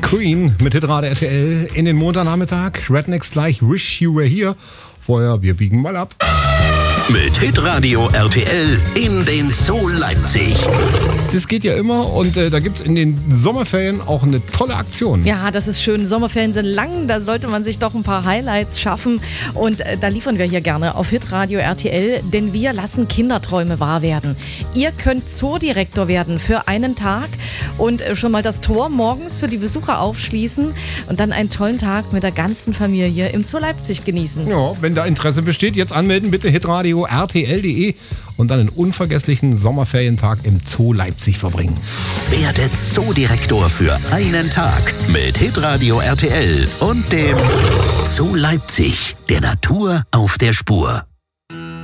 Queen mit Hitradio RTL in den Montagnachmittag. Rednecks gleich Wish You Were Here. Vorher, wir biegen mal ab. Mit Hitradio RTL in den Zoo Leipzig. Das geht ja immer und da gibt es in den Sommerferien auch eine tolle Aktion. Ja, das ist schön. Sommerferien sind lang, da sollte man sich doch ein paar Highlights schaffen. Und da liefern wir hier gerne auf Hitradio RTL, denn wir lassen Kinderträume wahr werden. Ihr könnt Zoodirektor werden für einen Tag und schon mal das Tor morgens für die Besucher aufschließen und dann einen tollen Tag mit der ganzen Familie im Zoo Leipzig genießen. Ja, wenn da Interesse besteht, jetzt anmelden, bitte hitradio rtl.de und dann einen unvergesslichen Sommerferientag im Zoo Leipzig verbringen. Werde Zoodirektor für einen Tag mit Hitradio RTL und dem Zoo Leipzig, der Natur auf der Spur.